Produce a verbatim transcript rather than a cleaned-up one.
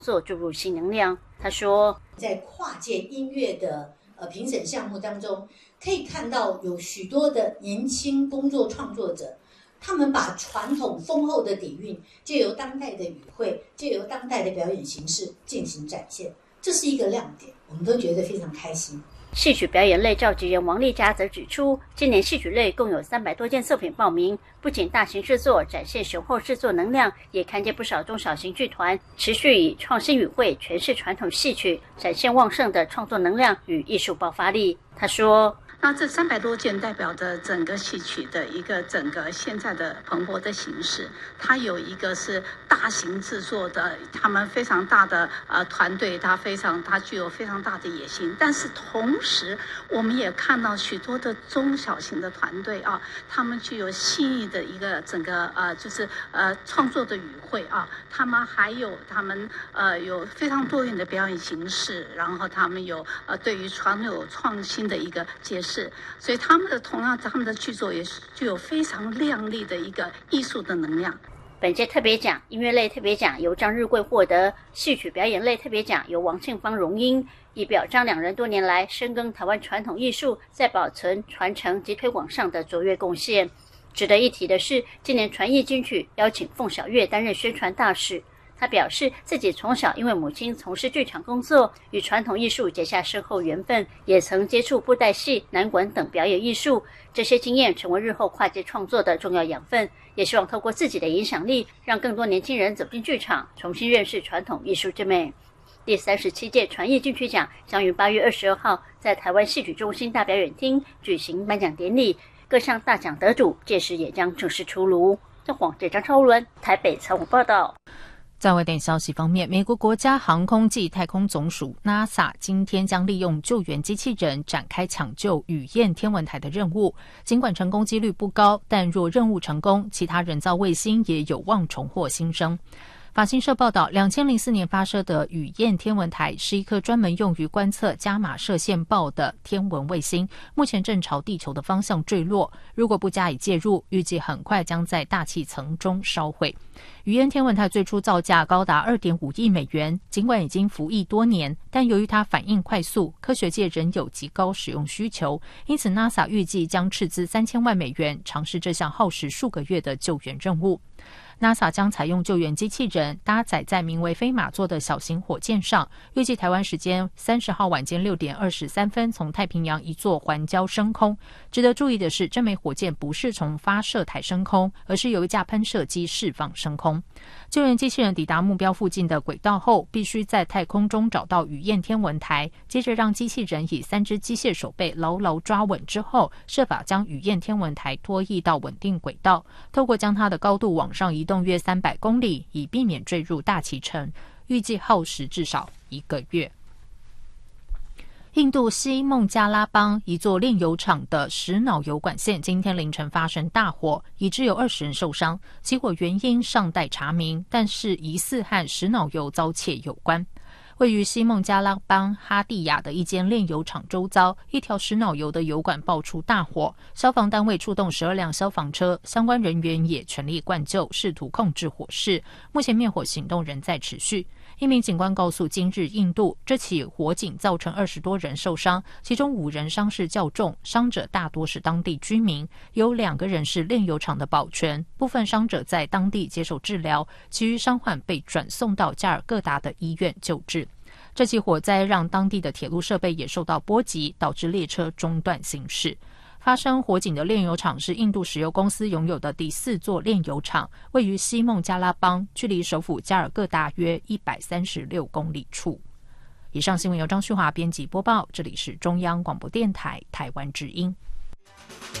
做注入新能量。他说， 在跨界音乐的呃评审项目当中，可以看到有许多的年轻工作创作者，他们把传统丰厚的底蕴，借由当代的语汇，借由当代的表演形式进行展现，这是一个亮点，我们都觉得非常开心。 戏曲表演类召集人王丽佳则指出，今年戏曲类共有三百多件作品报名，不仅大型制作展现雄厚制作能量，也看见不少中小型剧团持续以创新语汇诠释传统戏曲，展现旺盛的创作能量与艺术爆发力。他说， 那这三百多件代表着整个戏曲的一个整个现在的蓬勃的形式。它有一个是大型制作的，他们非常大的呃团队，它非常它具有非常大的野心。但是同时，我们也看到许多的中小型的团队啊，他们具有细腻的一个整个呃就是呃创作的语汇啊，他们还有他们呃有非常多元的表演形式，然后他们有呃对于传统有创新的一个解释。所以他们的同样，他们的剧作也具有非常亮丽的一个艺术的能量。 本届特别奖音乐类特别奖由张日贵获得，戏曲表演类特别奖由王庆芳荣膺，以表彰两人多年来深耕台湾传统艺术在保存、传承及推广上的卓越贡献。值得一提的是，今年传艺金曲邀请凤小岳担任宣传大使。他表示，自己从小因为母亲从事剧场工作，与传统艺术结下深厚缘分，也曾接触布袋戏、南管等表演艺术，这些经验成为日后跨界创作的重要养分。也希望透过自己的影响力，让更多年轻人走进剧场，重新认识传统艺术之美。第三十七届传艺金曲奖将于八月二十二号在台湾戏曲中心大表演厅举行颁奖典礼，各项大奖得主届时也将正式出炉。中广记者张超伦台北采访报道。 在外电消息方面，美国国家航空暨太空总署 NASA 今天将利用救援机器人展开抢救雨燕天文台的任务。尽管成功几率不高，但若任务成功，其他人造卫星也有望重获新生。法新社报道，二零零四年发射的雨燕天文台是一颗专门用于观测伽马射线暴的天文卫星，目前正朝地球的方向坠落。如果不加以介入，预计很快将在大气层中烧毁。雨燕天文台最初造价高达 二点五亿美元，尽管已经服役多年，但由于它反应快速，科学界仍有极高使用需求，因此 NASA 预计将斥资三千万美元尝试这项耗时数个月的救援任务。NASA 将采用救援机器人搭载在名为飞马座的小型火箭上，预计台湾时间三十号晚间六点二十三分从太平洋一座环礁升空。值得注意的是，这枚火箭不是从发射台升空，而是由一架喷射机释放升空。救援机器人抵达目标附近的轨道后，必须在太空中找到雨燕天文台，接着让机器人以三只机械手背牢牢抓稳之后，设法将雨燕天文台拖曳到稳定轨道，透过将它的高度往上移动约三百公里，以避免坠入大气层，预计耗时至少一个月。印度西孟加拉邦一座炼油厂的石脑油管线今天凌晨发生大火，已知有二十人受伤，起火原因尚待查明，但是疑似和石脑油遭窃有关。位于西孟加拉邦哈蒂亚的一间炼油厂周遭，一条石脑油的油管爆出大火，消防单位出动十二辆消防车，相关人员也全力灌救，试图控制火势。目前灭火行动仍在持续。一名警官告诉今日印度，这起火警造成二十多人受伤，其中五人伤势较重，伤者大多是当地居民，有两个人是炼油厂的保全，部分伤者在当地接受治疗，其余伤患被转送到加尔各答的医院救治。这起火灾让当地的铁路设备也受到波及，导致列车中断行驶。发生火警的炼油厂是印度石油公司拥有的第四座炼油厂，位于西孟加拉邦，距离首府加尔各答约一百三十六公里处。以上新闻由张旭华编辑播报，这里是中央广播电台台湾之音。